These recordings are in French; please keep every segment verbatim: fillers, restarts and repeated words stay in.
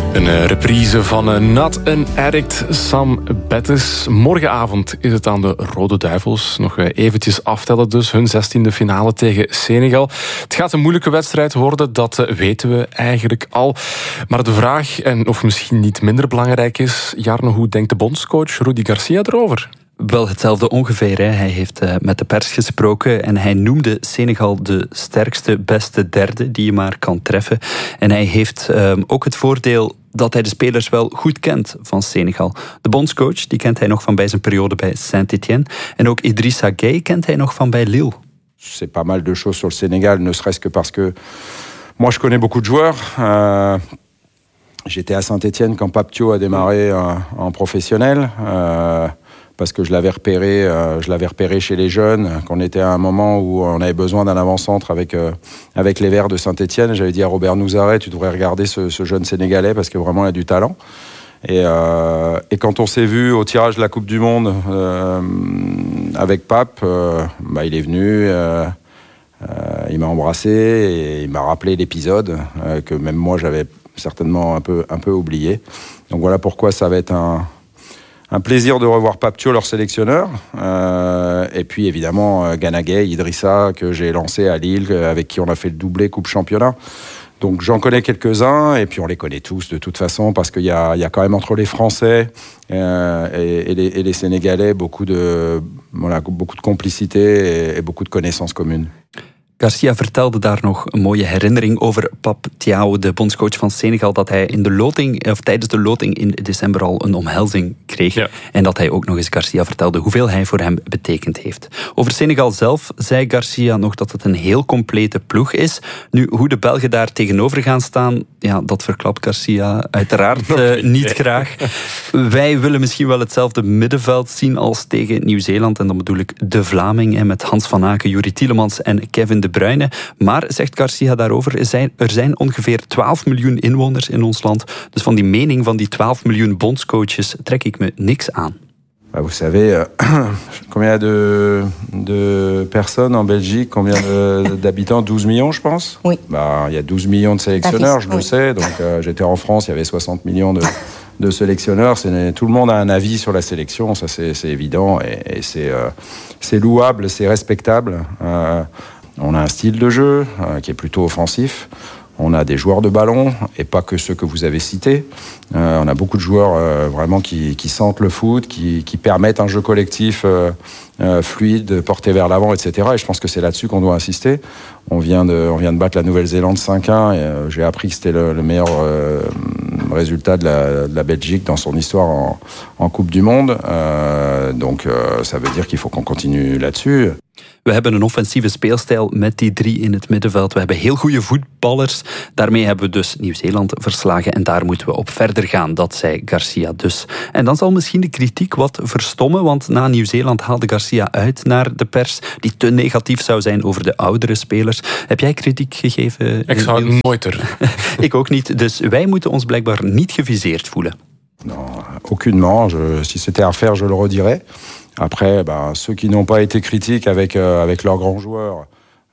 Een reprise van Not an Addict, Sam Bettis. Morgenavond is het aan de Rode Duivels. Nog eventjes aftellen dus, hun zestiende finale tegen Senegal. Het gaat een moeilijke wedstrijd worden, dat weten we eigenlijk al. Maar de vraag, en of misschien niet minder belangrijk is, Jarno, hoe denkt de bondscoach Rudi Garcia erover? Wel hetzelfde ongeveer. Hè. Hij heeft uh, met de pers gesproken en hij noemde Senegal de sterkste, beste derde die je maar kan treffen. En hij heeft uh, ook het voordeel dat hij de spelers wel goed kent van Senegal. De bondscoach die kent hij nog van bij zijn periode bij Saint-Étienne. En ook Idrissa Gueye kent hij nog van bij Lille. C'est pas mal de choses sur le Sénégal, ne serait-ce que parce que moi je connais beaucoup de joueurs. Euh, j'étais à Saint-Étienne quand Pape Thiaw a démarré euh, en professionnel. Euh, parce que je l'avais repéré, euh, je l'avais repéré chez les jeunes, qu'on était à un moment où on avait besoin d'un avant-centre avec, euh, avec les Verts de Saint-Étienne. J'avais dit à Robert Nouzaret, tu devrais regarder ce, ce jeune Sénégalais parce que vraiment il a du talent. Et, euh, et quand on s'est vu au tirage de la Coupe du Monde euh, avec Pape, euh, bah, il est venu, euh, euh, il m'a embrassé et il m'a rappelé l'épisode euh, que même moi j'avais certainement un peu, un peu oublié. Donc voilà pourquoi ça va être un... Un plaisir de revoir Pape Thiaw, leur sélectionneur. Euh, et puis évidemment euh, Gana Gueye, Idrissa, que j'ai lancé à Lille, avec qui on a fait le doublé Coupe Championnat. Donc j'en connais quelques-uns, et puis on les connaît tous de toute façon, parce qu'il y a, il y a quand même entre les Français euh, et, et, les, et les Sénégalais beaucoup de, voilà, beaucoup de complicité et, et beaucoup de connaissances communes. Garcia vertelde daar nog een mooie herinnering over Pape Thiaw, de bondscoach van Senegal, dat hij in de loting, of tijdens de loting in december al een omhelzing kreeg. Ja. En dat hij ook nog eens Garcia vertelde hoeveel hij voor hem betekend heeft. Over Senegal zelf zei Garcia nog dat het een heel complete ploeg is. Nu, hoe de Belgen daar tegenover gaan staan, ja, dat verklapt Garcia uiteraard uh, niet graag. Wij willen misschien wel hetzelfde middenveld zien als tegen Nieuw-Zeeland. En dan bedoel ik de Vlaming, hè, met Hans van Aken, Juri Tielemans en Kevin De Bruyne. Maar, zegt Garcia daarover, er zijn, er zijn ongeveer twaalf miljoen inwoners in ons land. Dus van die mening van die twaalf miljoen bondscoaches trek ik me niks aan. Bah, vous savez, euh, combien de, de personnes en Belgique, combien de, d'habitants? douze millions, je pense. Oui. Bah, il y a douze millions de sélectionneurs, je oui. le sais. Donc, euh, j'étais en France, il y avait soixante millions de, de sélectionneurs. C'est, tout le monde a un avis sur la sélection, ça c'est, c'est évident. Et, et c'est, euh, c'est louable, c'est respectable. Euh, on a un style de jeu euh, qui est plutôt offensif. On a des joueurs de ballon, et pas que ceux que vous avez cités. Euh, on a beaucoup de joueurs euh, vraiment qui, qui sentent le foot, qui, qui permettent un jeu collectif euh, euh, fluide, porté vers l'avant, et cetera. Et je pense que c'est là-dessus qu'on doit insister. On vient de, on vient de battre la Nouvelle-Zélande cinq un, et euh, j'ai appris que c'était le, le meilleur euh, résultat de la, de la Belgique dans son histoire en, en Coupe du Monde. Euh, donc euh, ça veut dire qu'il faut qu'on continue là-dessus. We hebben een offensieve speelstijl met die drie in het middenveld. We hebben heel goede voetballers. Daarmee hebben we dus Nieuw-Zeeland verslagen en daar moeten we op verder gaan, dat zei Garcia dus. En dan zal misschien de kritiek wat verstommen, want na Nieuw-Zeeland haalde Garcia uit naar de pers, die te negatief zou zijn over de oudere spelers. Heb jij kritiek gegeven? Ik zou het nooit er. Ik ook niet, dus wij moeten ons blijkbaar niet geviseerd voelen. Non, aucunement. Je, si c'était à refaire, je le redirais. Après, bah, ceux qui n'ont pas été critiques avec, euh, avec leurs grands joueurs,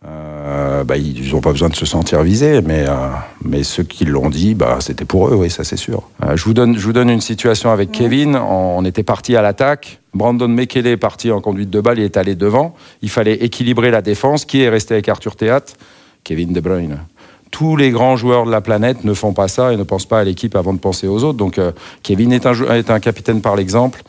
euh, bah, ils n'ont pas besoin de se sentir visés, mais, euh, mais ceux qui l'ont dit, bah, c'était pour eux, oui, ça c'est sûr. Euh, je, vous donne, je vous donne une situation avec Kevin. On était parti à l'attaque. Brandon Mekele est parti en conduite de balle, il est allé devant. Il fallait équilibrer la défense. Qui est resté avec Arthur Théâtre? Kevin De Bruyne. Tous les grands joueurs de la planète ne font pas ça et ne pensent pas à l'équipe avant de penser aux autres. Donc euh, Kevin est un, est un capitaine par l'exemple.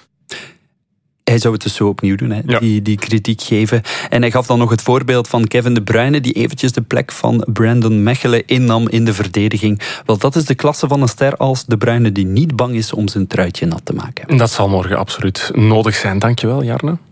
Hij zou het dus zo opnieuw doen, hè? Ja. Die, die kritiek geven. En hij gaf dan nog het voorbeeld van Kevin De Bruyne, die eventjes de plek van Brandon Mechelen innam in de verdediging. Wel, dat is de klasse van een ster als De Bruyne, die niet bang is om zijn truitje nat te maken. Dat zal morgen absoluut nodig zijn. Dankjewel, Jarno.